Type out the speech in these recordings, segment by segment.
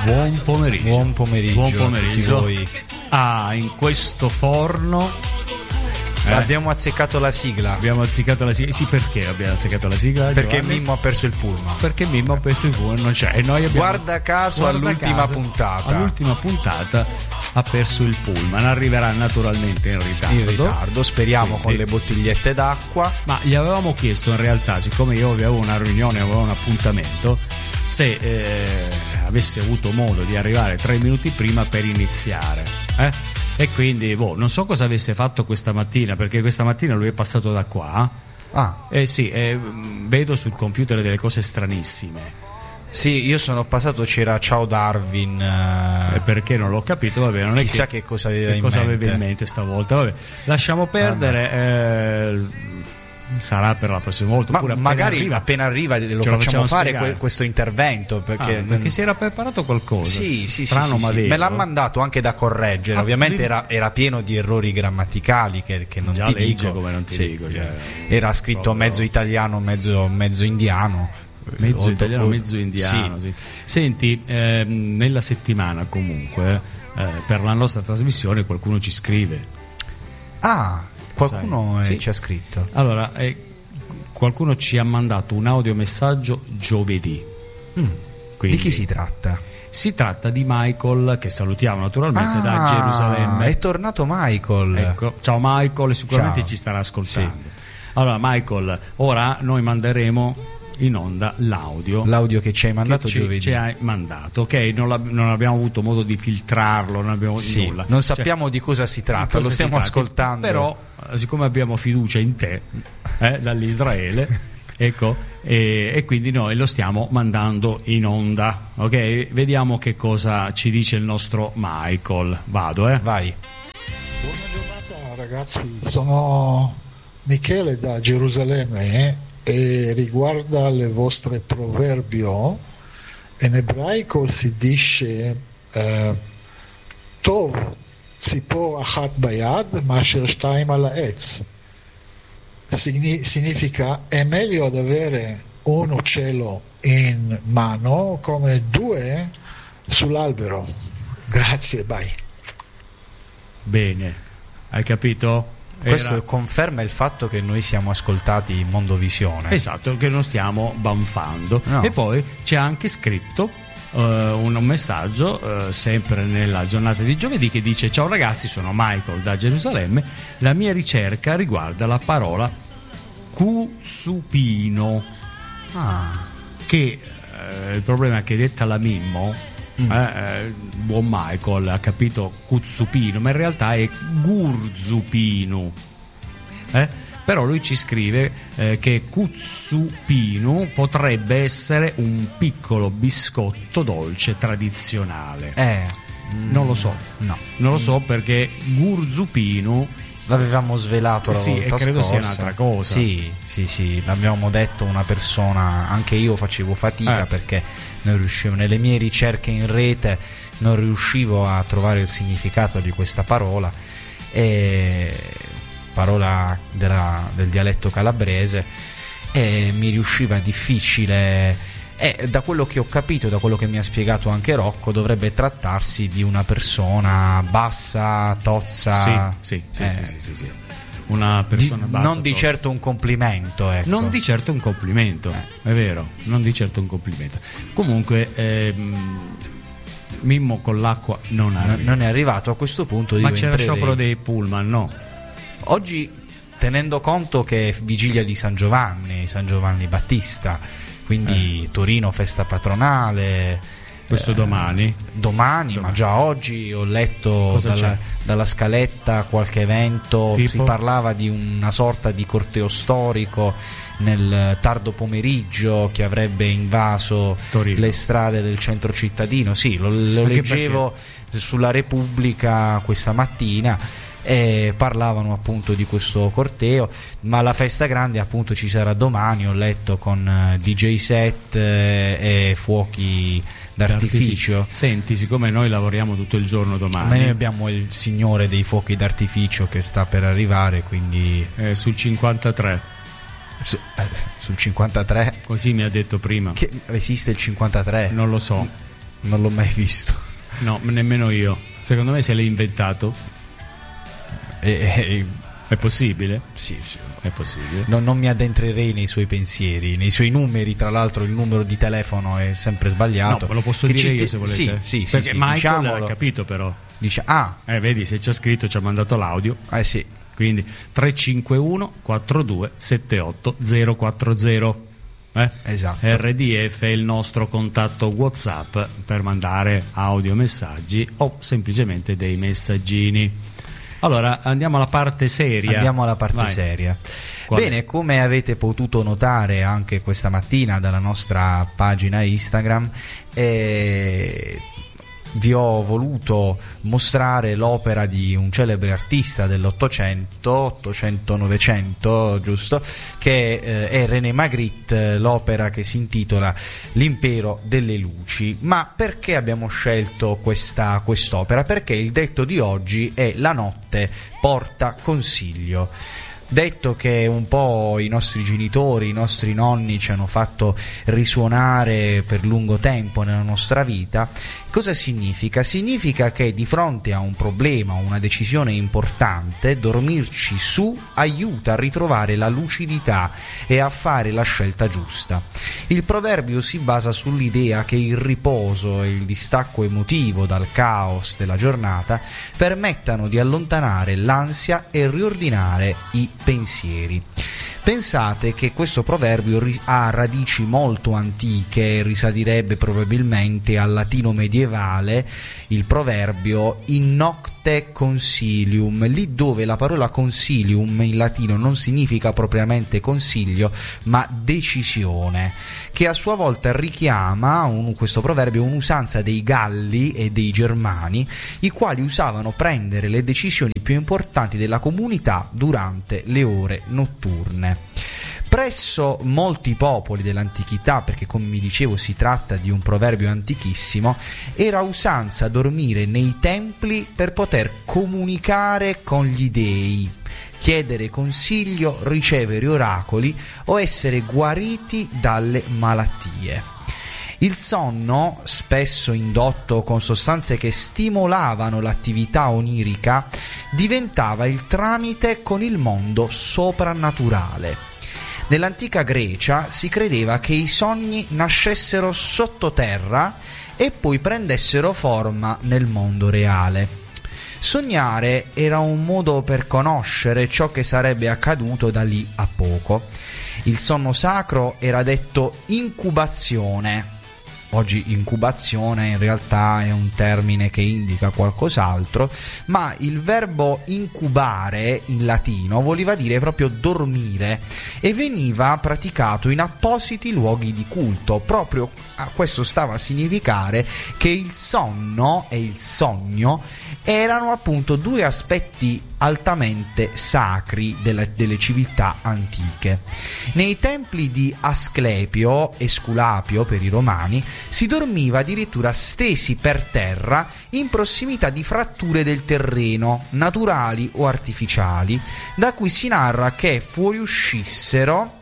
Buon pomeriggio. Buon pomeriggio a tutti voi. In questo forno abbiamo azzeccato la sigla. Sì, perché abbiamo azzeccato la sigla? Perché Giovanni? Mimmo ha perso il pullman. Non c'è. E noi abbiamo, guarda caso all'ultima puntata ha perso il pullman. Arriverà naturalmente in ritardo. Speriamo con le bottigliette d'acqua. Ma gli avevamo chiesto, in realtà, siccome io avevo una riunione, avevo un appuntamento, se avesse avuto modo di arrivare 3 minuti prima per iniziare, e quindi non so cosa avesse fatto questa mattina, perché questa mattina lui è passato da qua. Vedo sul computer delle cose stranissime. Sì, io sono passato, c'era Ciao Darwin. Perché non l'ho capito, vabbè, non chissà è che cosa aveva in mente stavolta. Vabbè, lasciamo perdere. Sarà per la prossima volta. Ma magari appena arriva lo facciamo fare questo intervento, perché si era preparato qualcosa. Strano, ma me l'ha mandato anche da correggere. Ovviamente era pieno di errori grammaticali che non già ti legge dico. Come non ti dico, era scritto mezzo italiano, mezzo indiano. Mezzo italiano, mezzo indiano. Sì. Senti, nella settimana comunque per la nostra trasmissione qualcuno ci scrive. Qualcuno ci ha scritto. Allora, qualcuno ci ha mandato un audiomessaggio giovedì. Di chi si tratta? Si tratta di Michael, che salutiamo naturalmente da Gerusalemme. È tornato Michael. Ecco, ciao Michael, sicuramente ci starà ascoltando. Sì. Allora Michael, ora noi manderemo in onda l'audio che ci hai mandato giovedì. Ci hai mandato, ok? Non abbiamo avuto modo di filtrarlo, non abbiamo nulla. Non sappiamo di cosa si tratta, lo stiamo ascoltando. Però, siccome abbiamo fiducia in te, dall'Israele, ecco, e quindi noi lo stiamo mandando in onda, ok? Vediamo che cosa ci dice il nostro Michael. Vado, Vai. Buona giornata ragazzi, sono Michele da Gerusalemme, e riguarda le vostre proverbio, in ebraico si dice Tov tzipor achat bayad masher shtayim al ha'etz. Significa è meglio ad avere un uccello in mano come 2 sull'albero. Grazie, bye. Bene, hai capito? Questo conferma il fatto che noi siamo ascoltati in Mondovisione. Esatto, che non stiamo banfando. No. E poi c'è anche scritto un messaggio sempre nella giornata di giovedì che dice: ciao ragazzi, sono Michael da Gerusalemme, la mia ricerca riguarda la parola cuzzupino, che il problema è che detta la Mimmo, buon Michael ha capito cuzzupino, ma in realtà è gurzupino, però lui ci scrive che cuzzupino potrebbe essere un piccolo biscotto dolce tradizionale. Non lo so, non lo so, perché gurzupino l'avevamo svelato la volta scorsa. E credo sia un'altra cosa. Sì, l'abbiamo detto una persona, anche io facevo fatica perché non riuscivo, nelle mie ricerche in rete non riuscivo a trovare il significato di questa parola, parola del dialetto calabrese, e mi riusciva difficile. Da quello che ho capito, da quello che mi ha spiegato anche Rocco, dovrebbe trattarsi di una persona bassa, tozza. Sì. Una persona bassa, non di tozza. certo un complimento, ecco. Non di certo un complimento, è vero, non di certo un complimento. Comunque Mimmo con l'acqua non è arrivato a questo punto. Ma c'era sciopero dei pullman, no? Oggi, tenendo conto che è vigilia di San Giovanni Battista, quindi Torino festa patronale, questo domani, ma già oggi ho letto dalla scaletta qualche evento, tipo? Si parlava di una sorta di corteo storico nel tardo pomeriggio che avrebbe invaso Torino, le strade del centro cittadino. Sì, lo leggevo sulla Repubblica questa mattina, e parlavano appunto di questo corteo, ma la festa grande appunto ci sarà domani, ho letto, con DJ set e fuochi d'artificio. Senti, siccome noi lavoriamo tutto il giorno domani, noi abbiamo il signore dei fuochi d'artificio che sta per arrivare, quindi sul 53 sul 53, così mi ha detto prima. Che esiste il 53? Non lo so. Non l'ho mai visto. No, nemmeno io. Secondo me se l'hai inventato. È possibile? Sì. È possibile. Non mi addentrerei nei suoi pensieri, nei suoi numeri. Tra l'altro il numero di telefono è sempre sbagliato. No, ve lo posso dire io se volete. Sì. Perché Michael diciamolo. ha capito però. Vedi, se c'è scritto, ci ha mandato l'audio. Sì. Quindi 351 42 78 040. Esatto. RDF è il nostro contatto WhatsApp per mandare audio messaggi o semplicemente dei messaggini. Allora andiamo alla parte seria. Seria. Bene, come avete potuto notare anche questa mattina dalla nostra pagina Instagram, vi ho voluto mostrare l'opera di un celebre artista dell'Ottocento, 800-900, giusto? Che è René Magritte, l'opera che si intitola L'impero delle luci. Ma perché abbiamo scelto quest'opera? Perché il detto di oggi è la notte porta consiglio. Detto che un po' i nostri genitori, i nostri nonni ci hanno fatto risuonare per lungo tempo nella nostra vita, cosa significa? Significa che di fronte a un problema, una decisione importante, dormirci su aiuta a ritrovare la lucidità e a fare la scelta giusta. Il proverbio si basa sull'idea che il riposo e il distacco emotivo dal caos della giornata permettano di allontanare l'ansia e riordinare i pensieri. Pensate che questo proverbio ha radici molto antiche, risalirebbe probabilmente al latino medievale, il proverbio in nocte consilium, lì dove la parola consilium in latino non significa propriamente consiglio, ma decisione, che a sua volta richiama questo proverbio un'usanza dei Galli e dei Germani, i quali usavano prendere le decisioni più importanti della comunità durante le ore notturne. Presso molti popoli dell'antichità, perché come vi dicevo si tratta di un proverbio antichissimo, era usanza dormire nei templi per poter comunicare con gli dei, chiedere consiglio, ricevere oracoli o essere guariti dalle malattie. Il sonno, spesso indotto con sostanze che stimolavano l'attività onirica, diventava il tramite con il mondo soprannaturale. Nell'antica Grecia si credeva che i sogni nascessero sottoterra e poi prendessero forma nel mondo reale. Sognare era un modo per conoscere ciò che sarebbe accaduto da lì a poco. Il sonno sacro era detto incubazione. Oggi incubazione in realtà è un termine che indica qualcos'altro, ma il verbo incubare in latino voleva dire proprio dormire e veniva praticato in appositi luoghi di culto. Proprio a questo stava a significare che il sonno e il sogno erano appunto due aspetti altamente sacri delle civiltà antiche. Nei templi di Asclepio, Esculapio per i romani, si dormiva addirittura stesi per terra in prossimità di fratture del terreno, naturali o artificiali, da cui si narra che fuoriuscissero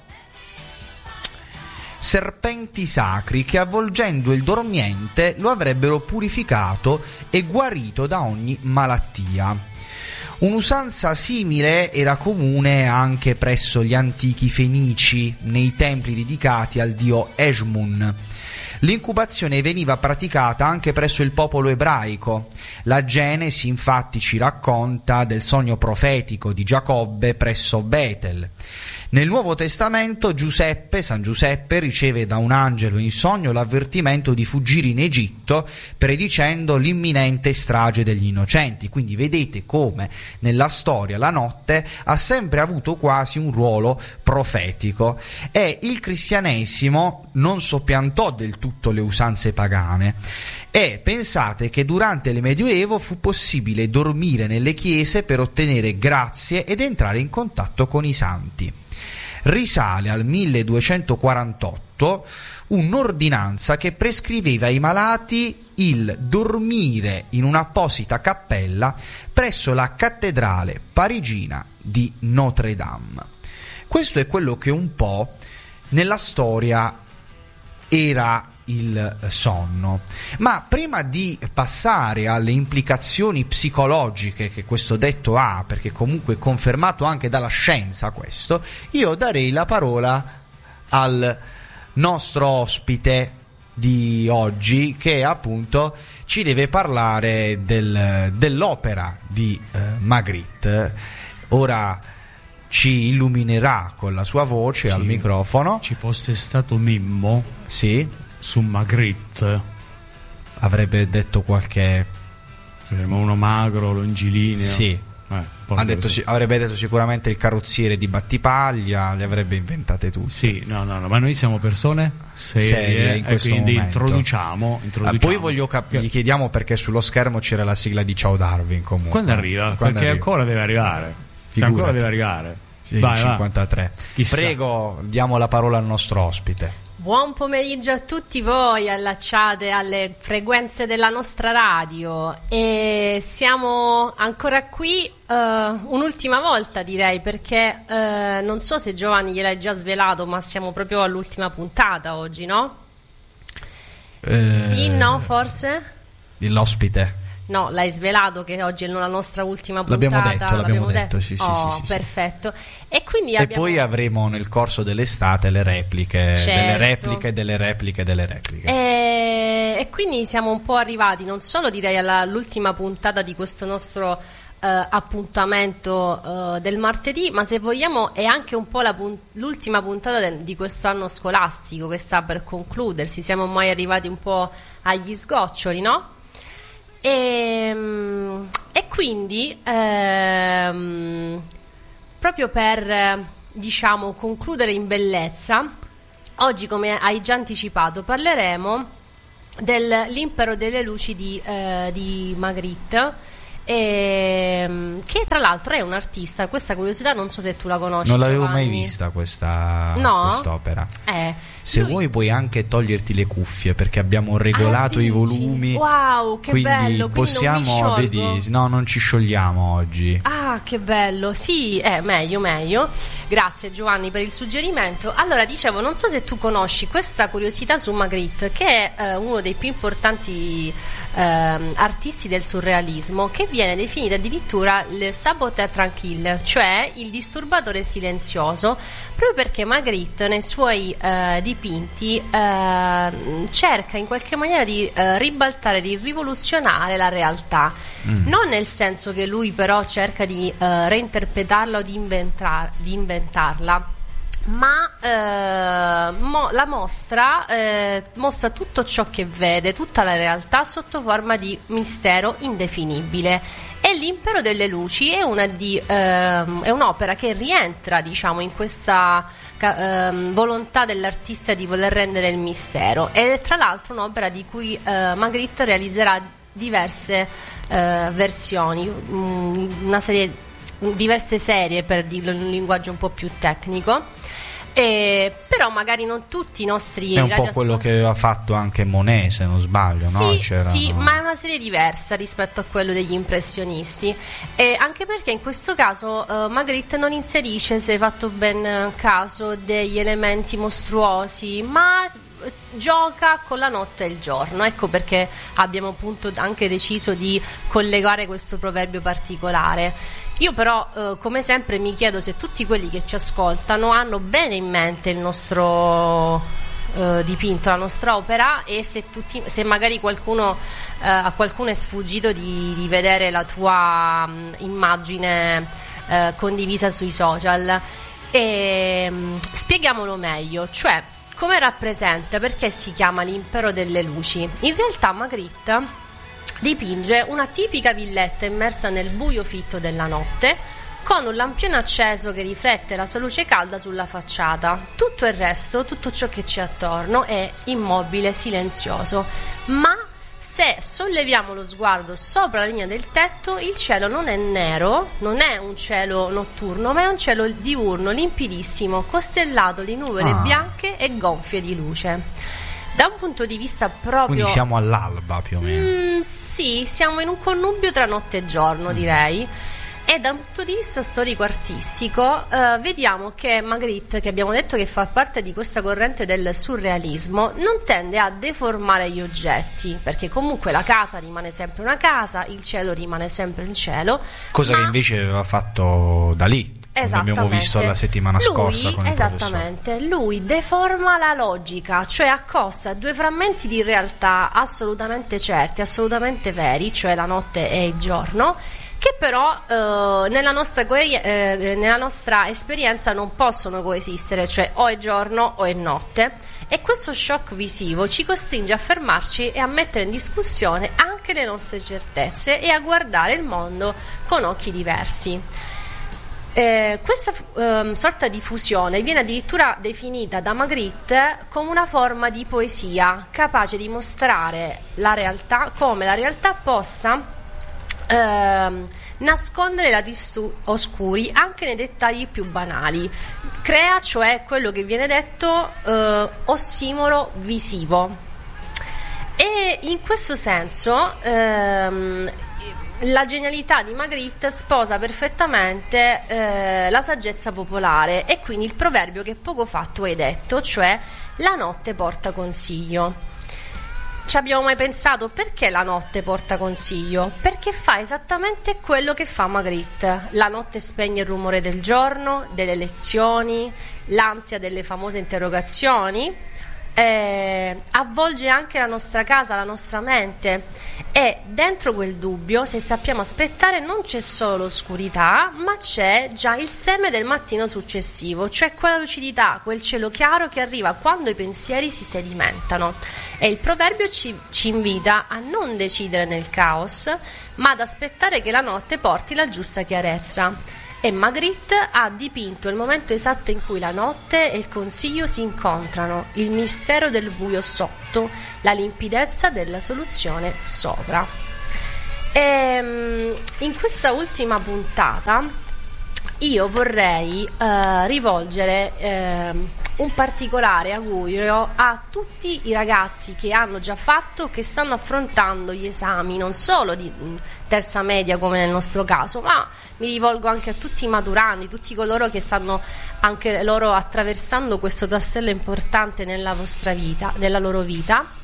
serpenti sacri che, avvolgendo il dormiente, lo avrebbero purificato e guarito da ogni malattia. Un'usanza simile era comune anche presso gli antichi fenici, nei templi dedicati al dio Eshmun. L'incubazione veniva praticata anche presso il popolo ebraico. La Genesi infatti ci racconta del sogno profetico di Giacobbe presso Betel. Nel Nuovo Testamento San Giuseppe riceve da un angelo in sogno l'avvertimento di fuggire in Egitto, predicendo l'imminente strage degli innocenti. Quindi vedete come nella storia la notte ha sempre avuto quasi un ruolo profetico, e il cristianesimo non soppiantò del tutto le usanze pagane. E pensate che durante il Medioevo fu possibile dormire nelle chiese per ottenere grazie ed entrare in contatto con i santi. Risale al 1248 un'ordinanza che prescriveva ai malati il dormire in un'apposita cappella presso la cattedrale parigina di Notre Dame. Questo è quello che un po' nella storia era il sonno. Ma prima di passare alle implicazioni psicologiche che questo detto ha, perché comunque è confermato anche dalla scienza questo, io darei la parola al nostro ospite di oggi, che appunto ci deve parlare dell'opera di Magritte. Ora ci illuminerà con la sua voce al microfono. Ci fosse stato Mimmo, sì, su Magritte avrebbe detto qualche, uno magro, longilineo, sì, avrebbe detto sicuramente il carrozziere di Battipaglia, le avrebbe inventate tutte. Sì, no, ma noi siamo persone serie in questo quindi momento. introduciamo. Poi gli chiediamo perché sullo schermo c'era la sigla di Ciao Darwin. Comunque quando arriva? Perché ancora deve arrivare. Ancora deve arrivare. Sì, vai, 53 va. Prego, diamo la parola al nostro ospite. Buon pomeriggio a tutti voi allacciate alle frequenze della nostra radio, e siamo ancora qui un'ultima volta, direi, perché non so se Giovanni gliel'hai già svelato, ma siamo proprio all'ultima puntata oggi, no? Sì, no, forse? L'ospite. No, l'hai svelato che oggi è la nostra ultima puntata. L'abbiamo detto, sì, sì, perfetto. E quindi poi avremo nel corso dell'estate le repliche, certo, delle repliche. E quindi siamo un po' arrivati, non solo direi all'ultima puntata di questo nostro appuntamento del martedì, ma se vogliamo è anche un po' l'ultima puntata di questo anno scolastico che sta per concludersi. Siamo mai arrivati un po' agli sgoccioli, no? E quindi proprio per concludere in bellezza, oggi, come hai già anticipato, parleremo dell'Impero delle luci di Magritte, che tra l'altro è un artista. Questa curiosità non so se tu la conosci. Non l'avevo Giovanni. mai vista quest'opera. Se vuoi puoi anche toglierti le cuffie, perché abbiamo regolato i volumi. Wow, che bello! Possiamo, vedi, no, non ci sciogliamo oggi. Ah, che bello! Sì, meglio. Grazie Giovanni per il suggerimento. Allora, dicevo, non so se tu conosci questa curiosità su Magritte, che è uno dei più importanti artisti del surrealismo, che viene definito addirittura le saboteur tranquille, cioè il disturbatore silenzioso, proprio perché Magritte nei suoi dipinti cerca in qualche maniera di ribaltare, di rivoluzionare la realtà, non nel senso che lui però cerca di reinterpretarla o di inventarla, ma la mostra tutto ciò che vede, tutta la realtà sotto forma di mistero indefinibile. E l'Impero delle luci è un'opera che rientra, in questa volontà dell'artista di voler rendere il mistero, ed è tra l'altro un'opera di cui Magritte realizzerà diverse versioni, diverse serie, per dirlo in un linguaggio un po' più tecnico. Però magari non tutti i nostri è un po' quello che aveva fatto anche Monet, se non sbaglio, no? Sì, ma è una serie diversa rispetto a quello degli impressionisti, anche perché in questo caso Magritte non inserisce, se hai fatto ben caso, degli elementi mostruosi, ma gioca con la notte e il giorno. Ecco perché abbiamo appunto anche deciso di collegare questo proverbio particolare. Io però come sempre mi chiedo se tutti quelli che ci ascoltano hanno bene in mente il nostro dipinto, la nostra opera, e se magari a qualcuno è sfuggito di vedere la tua immagine condivisa sui social. Spieghiamolo meglio, cioè come rappresenta, perché si chiama l'Impero delle luci. In realtà Magritte dipinge una tipica villetta immersa nel buio fitto della notte, con un lampione acceso che riflette la sua luce calda sulla facciata. Tutto il resto, tutto ciò che c'è attorno, è immobile, silenzioso. Ma se solleviamo lo sguardo sopra la linea del tetto, il cielo non è nero, non è un cielo notturno, ma è un cielo diurno, limpidissimo, costellato di nuvole bianche e gonfie di luce. Da un punto di vista proprio... Quindi siamo all'alba più o meno. Sì, siamo in un connubio tra notte e giorno, direi. E da un punto di vista storico-artistico vediamo che Magritte, che abbiamo detto che fa parte di questa corrente del surrealismo, non tende a deformare gli oggetti, perché comunque la casa rimane sempre una casa, il cielo rimane sempre il cielo. Cosa che invece aveva fatto Dalì, come abbiamo visto la settimana scorsa con il esattamente, lui deforma la logica, cioè accosta due frammenti di realtà assolutamente certi, assolutamente veri, cioè la notte e il giorno, che però nella nostra esperienza non possono coesistere, cioè o è giorno o è notte, e questo shock visivo ci costringe a fermarci e a mettere in discussione anche le nostre certezze e a guardare il mondo con occhi diversi. Questa sorta di fusione viene addirittura definita da Magritte come una forma di poesia capace di mostrare la realtà, come la realtà possa nascondere lati oscuri anche nei dettagli più banali. Crea cioè quello che viene detto ossimoro visivo, e in questo senso la genialità di Magritte sposa perfettamente la saggezza popolare, e quindi il proverbio che poco fa tu hai detto, cioè la notte porta consiglio. Ci abbiamo mai pensato perché la notte porta consiglio? Perché fa esattamente quello che fa Magritte. La notte spegne il rumore del giorno, delle lezioni, l'ansia delle famose interrogazioni, avvolge anche la nostra casa, la nostra mente, e dentro quel dubbio, se sappiamo aspettare, non c'è solo l'oscurità, ma c'è già il seme del mattino successivo, cioè quella lucidità, quel cielo chiaro che arriva quando i pensieri si sedimentano. E il proverbio ci invita a non decidere nel caos, ma ad aspettare che la notte porti la giusta chiarezza. E Magritte ha dipinto il momento esatto in cui la notte e il consiglio si incontrano, il mistero del buio sotto, la limpidezza della soluzione sopra. E in questa ultima puntata io vorrei rivolgere un particolare augurio a tutti i ragazzi che hanno già fatto, che stanno affrontando gli esami, non solo di terza media come nel nostro caso, ma mi rivolgo anche a tutti i maturandi, tutti coloro che stanno anche loro attraversando questo tassello importante nella vostra vita, nella loro vita.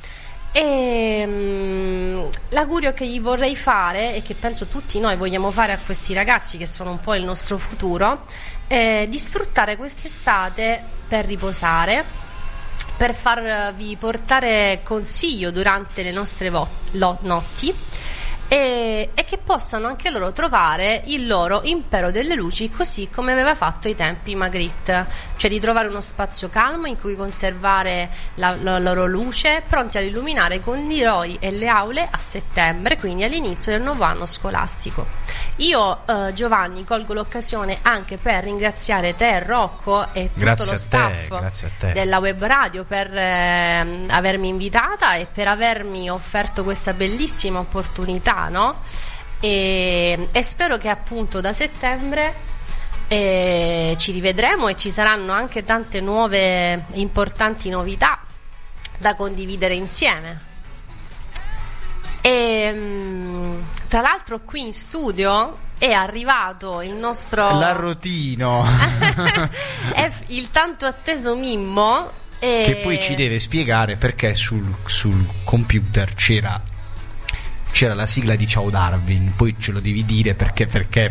E l'augurio che gli vorrei fare, e che penso tutti noi vogliamo fare a questi ragazzi che sono un po' il nostro futuro, è di sfruttare quest'estate per riposare, per farvi portare consiglio durante le nostre notti, e che possano anche loro trovare il loro impero delle luci, così come aveva fatto ai tempi Magritte, cioè di trovare uno spazio calmo in cui conservare la loro luce, pronti ad illuminare con gli eroi e le aule a settembre, quindi all'inizio del nuovo anno scolastico. Io Giovanni colgo l'occasione anche per ringraziare te, Rocco, e tutto lo staff della web radio per avermi invitata e per avermi offerto questa bellissima opportunità, no? E spero che appunto da settembre ci rivedremo e ci saranno anche tante nuove importanti novità da condividere insieme. E tra l'altro qui in studio è arrivato il nostro l'arrotino è il tanto atteso Mimmo, che poi ci deve spiegare perché sul computer c'era la sigla di Ciao Darwin. Poi ce lo devi dire perché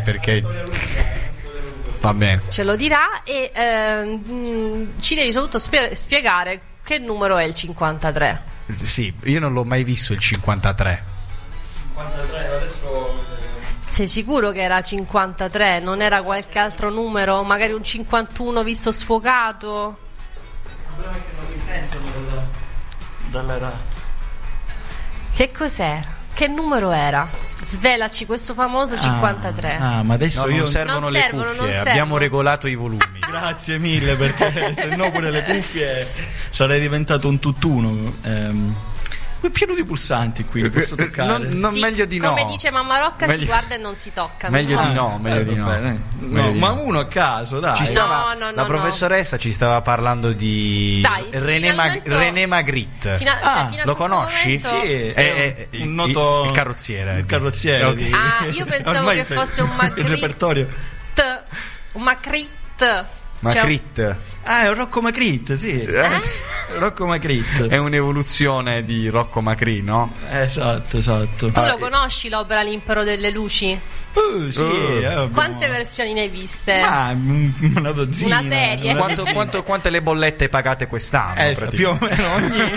va bene, ce lo dirà, e ci devi soprattutto spiegare che numero è il 53. Sì, io non l'ho mai visto il 53. Adesso sei sicuro che era 53? Non era qualche altro numero? Magari un 51 visto sfocato? Il problema è che non mi sentono dalla. Che cos'era? Che numero era? Svelaci questo famoso 53. Ma adesso non servono le cuffie, abbiamo regolato i volumi. Grazie mille, perché se no pure le cuffie sarei diventato un tutt'uno. È pieno di pulsanti qui, li posso toccare? Sì, meglio di no. come dice mamma Rocca, Meglio- si guarda e non si tocca. Meglio di no, meglio di no. Vabbè, Meglio di ma no. uno a caso, dai. Ci stava, No, la professoressa ci stava parlando di Dai, René, finalmente- René Magritte. Fino a Lo questo conosci? momento- Sì, è il noto il carrozziere. il carrozziere Ok. di- Ah, io pensavo Ormai che sai fosse un il Magritte. repertorio. Un Magritte. Magritte. Ah, è un Rocco Magritte, sì. Rocco Magritte. È un'evoluzione di Rocco Macri, no? Esatto. Tu lo conosci l'opera L'Impero delle Luci? Sì, abbiamo- Quante versioni ne hai viste? Ma una dozzina. Una serie. Quante le bollette pagate quest'anno? Più o meno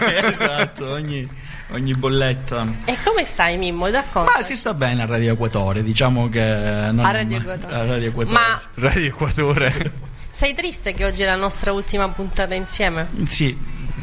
ogni bolletta. E come stai, Mimmo? Racconta. Ma si sta bene a Radio Equatore, diciamo che non A Radio Equatore. a Radio Equatore. Ma Radio Equatore. sei triste che oggi è la nostra ultima puntata insieme? Sì,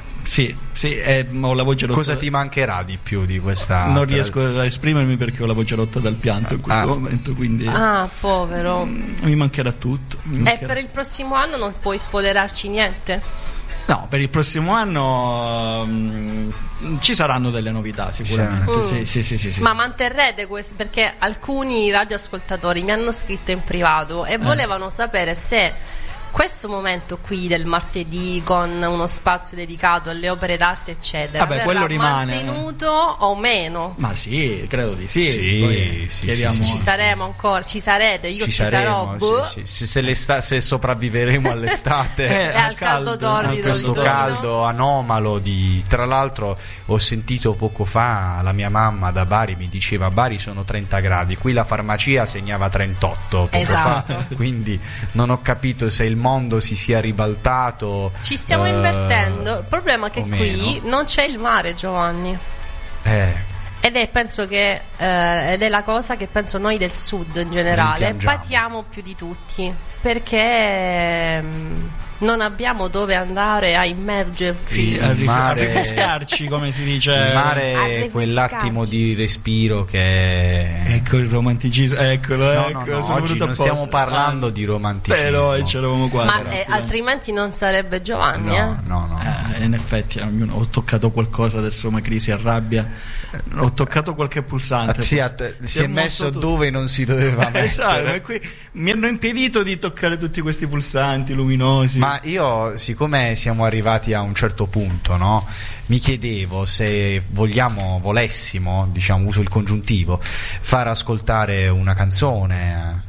ho la voce rotta. Cosa ti mancherà di più di questa? Non riesco a esprimermi perché ho la voce rotta dal pianto in questo momento, quindi Ah, povero. mi mancherà tutto. E per il prossimo anno non puoi spoilerarci niente? No, per il prossimo anno ci saranno delle novità sicuramente. Sì. Ma manterrete questo? Perché alcuni radioascoltatori mi hanno scritto in privato e volevano sapere se questo momento qui del martedì con uno spazio dedicato alle opere d'arte eccetera Vabbè, quello rimane mantenuto o meno. Ma sì, credo di sì. Sì, Poi sì, chiediamo- Ci saremo ancora, ci sarete, io ci sarò, boh. sì. Se sopravviveremo all'estate E al caldo torrido a questo di Torino. caldo anomalo tra l'altro ho sentito poco fa la mia mamma da Bari mi diceva a Bari sono 30 gradi, qui la farmacia segnava 38 poco Esatto. fa, quindi non ho capito se il mondo si sia ribaltato. Ci stiamo invertendo. Il problema è che o qui meno. non c'è il mare, Giovanni. Ed è la cosa che penso noi del sud in generale Rimpiangiamo. patiamo più di tutti, perché non abbiamo dove andare a immergerci. Sì, a mare- rifrescarci, come si dice. Il mare A è rifrescarci. quell'attimo di respiro che Ecco il romanticismo. Eccolo, no, ecco. no, sono oggi venuto non apposta. stiamo parlando di romanticismo. Però c'eravamo quasi. Ma altrimenti non sarebbe Giovanni, no. In effetti ho toccato qualcosa, adesso Macri si arrabbia. Ho toccato qualche pulsante. si è ho messo mosso tutto. dove non si doveva Esatto, mettere. ma qui mi hanno impedito di toccare tutti questi pulsanti luminosi. Ma io, siccome siamo arrivati a un certo punto, no? Mi chiedevo se volessimo, diciamo, uso il congiuntivo, far ascoltare una canzone.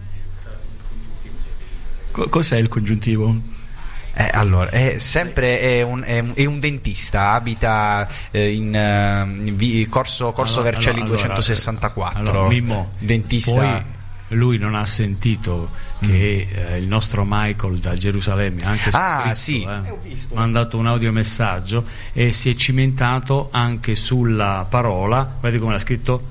Cos'è il congiuntivo? Allora, è un dentista, abita in Corso Vercelli 264. Allora, Mimmo, dentista. poi lui non ha sentito che il nostro Michael da Gerusalemme ha anche scritto, sì. mandato un audiomessaggio e si è cimentato anche sulla parola, vedi come l'ha scritto?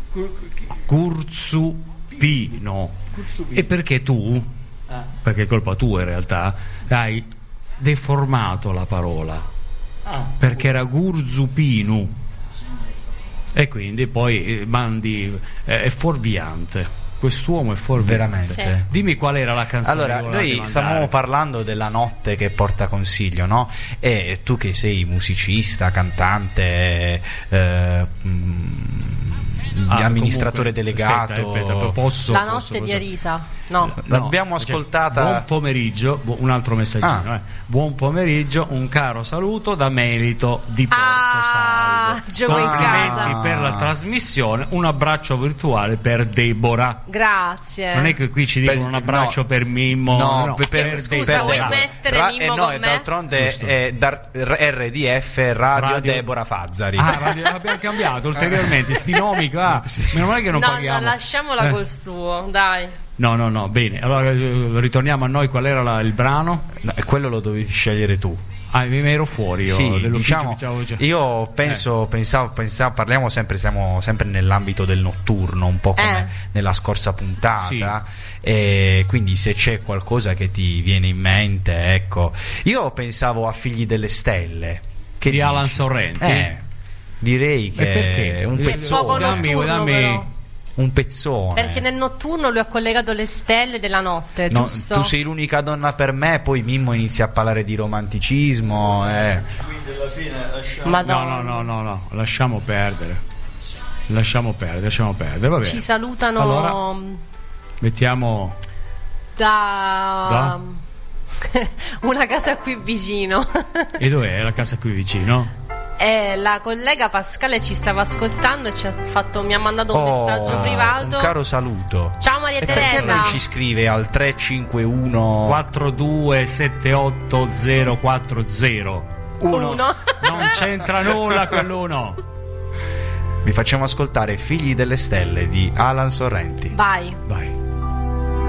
Curzupino. E perché tu, perché è colpa tua in realtà, hai deformato la parola, perché era Gurzupinu e quindi poi mandi è fuorviante. Quest'uomo è fuorviante. Veramente. Sì. Dimmi qual era la canzone. Allora, che volevate noi mandare. stavamo parlando della notte che porta consiglio, no? E tu che sei musicista, cantante, amministratore comunque, delegato, aspetta, posso, La notte di Arisa. No. l'abbiamo cioè, ascoltata. buon pomeriggio, un altro messaggino. Buon pomeriggio, un caro saluto da Melito di Porto Salvo. gioco in Complimenti casa. per la trasmissione, un abbraccio virtuale per Deborah. Grazie. Non è che qui ci dicono un abbraccio per Mimmo, No, Scusa, vuoi mettere Mimmo no, con me? d'altronde Giusto. è RDF Radio Deborah Fazzari. Abbiamo cambiato ulteriormente sti nomi qua. Meno male che non No, paghiamo. lasciamola col suo, dai. No, bene. Allora ritorniamo a noi. Qual era il brano? No, e quello lo dovevi scegliere tu. Mi ero fuori io. Sì, dell'ufficio, diciamo, io pensavo, parliamo siamo sempre nell'ambito del notturno, un po' come nella scorsa puntata. Sì. E quindi se c'è qualcosa che ti viene in mente, ecco. Io pensavo a Figli delle Stelle. Che di dici? Alan Sorrenti. Direi che perché? è un Poco pezzone. notturno, però. un pezzone. Perché nel notturno lui ha collegato le stelle della notte, No, giusto? tu sei l'unica donna per me, poi Mimmo inizia a parlare di romanticismo. Quindi alla fine lasciamo. Madonna. No, lasciamo perdere. Vabbè. Ci salutano Allora, mettiamo da una casa qui vicino. E dov'è la casa qui vicino? La collega Pascale ci stava ascoltando e mi ha mandato un messaggio privato. Un caro saluto. Ciao Maria E perché Teresa. non ci scrive al 351 4278040? Uno. Non c'entra nulla quell'uno. Vi facciamo ascoltare Figli delle Stelle di Alan Sorrenti. Vai. Vai.